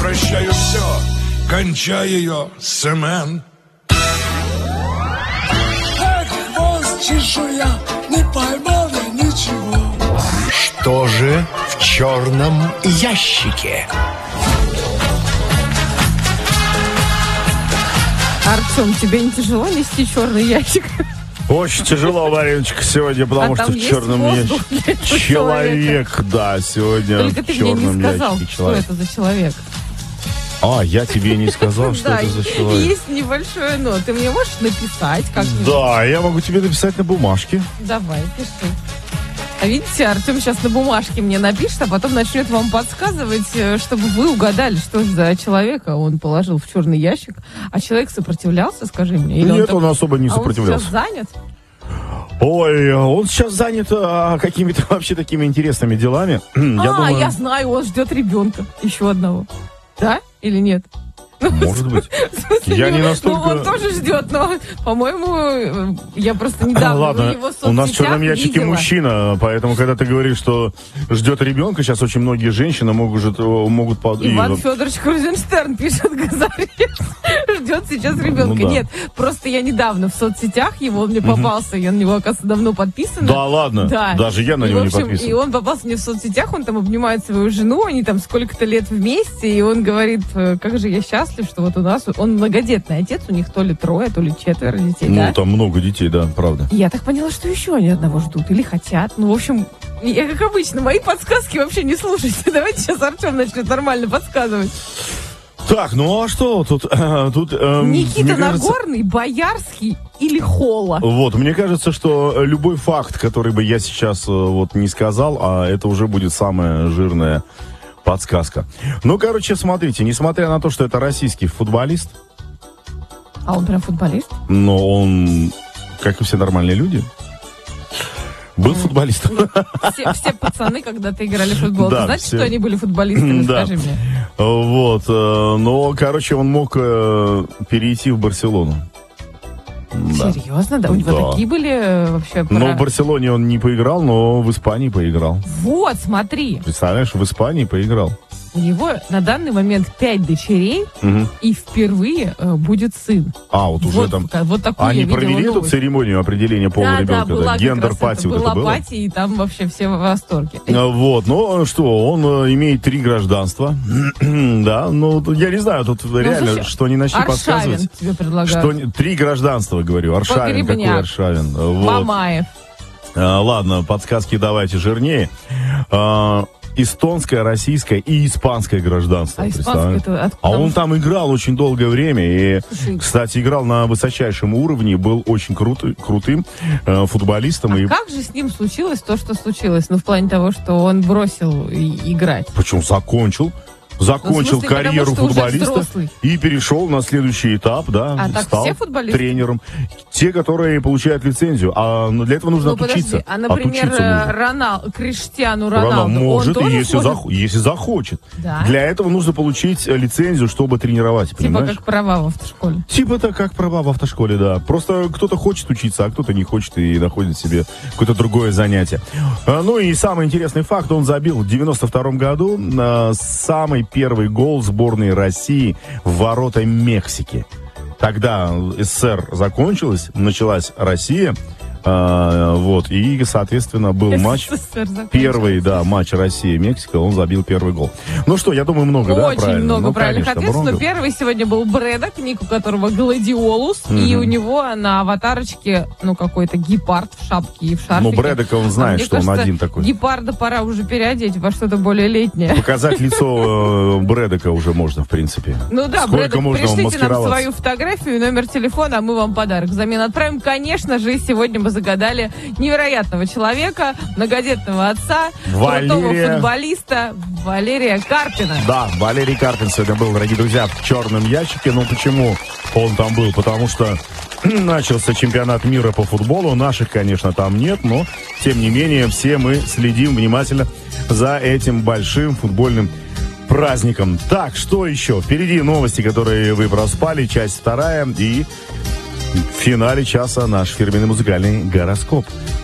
прощаю все, кончая ее цемент. Хвост чешуя, не поймал я ничего. Что же в черном ящике? Артем, тебе не тяжело нести черный ящик? Очень тяжело, Мариночка, сегодня, потому что в черном ящике человек, да, сегодня только в ты мне черном не сказал, ящике что человек. это за человек. А, я тебе не сказал, что это за человек. Есть небольшое но. Ты мне можешь написать как-нибудь? Да, я могу тебе написать на бумажке. Давай, пиши. А видите, Артем сейчас на бумажке мне напишет, а потом начнет вам подсказывать, чтобы вы угадали, что за человека он положил в черный ящик. А человек сопротивлялся, скажи мне? Или Нет, он особо не сопротивлялся. Он сейчас занят? Ой, он сейчас занят какими-то вообще такими интересными делами. Я знаю, он ждет ребенка. Еще одного. Да или нет? Может быть. Я не настолько... Ну, он тоже ждет, но, по-моему, я просто недавно Ладно, в его соцсетях у нас в черном ящике видела. мужчина, поэтому, когда ты говоришь, что ждет ребенка, сейчас очень многие женщины могут... Иван Федорович Крузенштерн пишет, Газарец ждет сейчас ребенка. Ну, да. Нет, просто я недавно в соцсетях его, он мне попался, я на него, оказывается, давно подписан. Да, ладно? Да. Даже я на него не подписан. И он попался мне в соцсетях, он там обнимает свою жену, они там сколько-то лет вместе, и он говорит, как же я счастлив, что вот у нас, он многодетный отец, у них то ли 3, то ли 4 детей, Ну, да? там много детей, да, правда. Я так поняла, что еще они одного ждут или хотят. Ну, в общем, я, как обычно, мои подсказки вообще не слушайте. Давайте сейчас Артем начнет нормально подсказывать. Так, ну а что тут? Никита Нагорный, Боярский или Холла? Вот, мне кажется, что любой факт, который бы я сейчас вот не сказал, а это уже будет самая жирная подсказка. Ну, короче, смотрите, несмотря на то, что это российский футболист. А он прям футболист? Но он, как и все нормальные люди, был футболистом. Все пацаны когда-то играли в футбол. Да, Ты знаешь, все. что они были футболистами, Да. скажи мне? Вот, но, короче, он мог перейти в Барселону. Да. Серьезно? Да, у него Да. такие были вообще... Но в Барселоне он не поиграл, но в Испании поиграл. Вот, смотри. Представляешь, в Испании поиграл. У него на данный момент 5 дочерей, Мгм. и впервые будет сын. А, вот уже там... Вот такую Они я видела провели эту новость. церемонию определения пола Да, ребенка? была как раз Гендер-пати это, вот была это было? пати, и там вообще все в восторге. Вот, ну что, он имеет 3 гражданства. Да, ну, я не знаю, тут реально, слушай, что не начни подсказывать. Аршавин тебе предлагаю. 3 гражданства, говорю. Аршавин, какой Погребняк. Аршавин? Вот. Мамаев. Ладно, подсказки давайте жирнее. Эстонское, российское и испанское гражданство. А испанское это откуда? А он там играл очень долгое время. И, Слушай, кстати, играл на высочайшем уровне, был очень крутым футболистом. а как же с ним случилось то, что случилось? Ну, в плане того, что он бросил играть. Причем закончил Ну, в смысле, карьеру потому что уже футболиста взрослый. и перешел на следующий этап, да, А так стал все футболисты? тренером. Те, которые получают лицензию. А для этого нужно Ну, отучиться. подожди, а, например, Отучиться нужно. Криштиану Рональдо Роналду, может, он тоже если захочет. Да. Для этого нужно получить лицензию, чтобы тренировать, Типа понимаешь? как права в автошколе. Типа это как права в автошколе, да. Просто кто-то хочет учиться, а кто-то не хочет и находит себе какое-то другое занятие. Ну и самый интересный факт, он забил в 92-м году самый первый гол сборной России в ворота Мексики. Тогда СССР закончилась, началась Россия. Вот, и, соответственно, был матч, первый, да, матч Россия-Мексика, он забил первый гол. Ну что, я думаю, много, да, Очень правильно? много Ну, правильных конечно, ответов. Но много. первый сегодня был Брэдок, ник у которого Гладиолус, и у него на аватарочке, ну, какой-то гепард в шапке и в шарфике. Ну, Брэдока он знает, мне что он кажется, один такой. Гепарда пора уже переодеть во что-то более летнее. Показать лицо Брэдока уже можно, в принципе. Ну да, Сколько Брэдок, можно пришлите нам маскироваться? свою фотографию и номер телефона, а мы вам подарок взамен отправим. Конечно же, сегодня мы загадали невероятного человека, многодетного отца, крутого футболиста Валерия Карпина. Да, Валерий Карпин сегодня был, дорогие друзья, в черном ящике. Ну почему он там был? Потому что начался чемпионат мира по футболу. Наших, конечно, там нет, но, тем не менее, все мы следим внимательно за этим большим футбольным праздником. Так, что еще? Впереди новости, которые вы проспали, часть 2, и в финале часа наш фирменный музыкальный гороскоп.